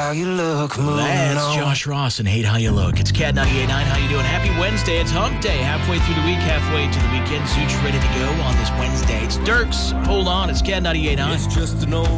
how you look. Moving That's on. Josh Ross and Hate How You Look. It's Cat 98.9. How you doing? Happy Wednesday. It's hump day. Halfway through the week, halfway to the weekend. Suits ready to go on this Wednesday. It's Dirks. Hold on. It's Cat 98.9. It's just an old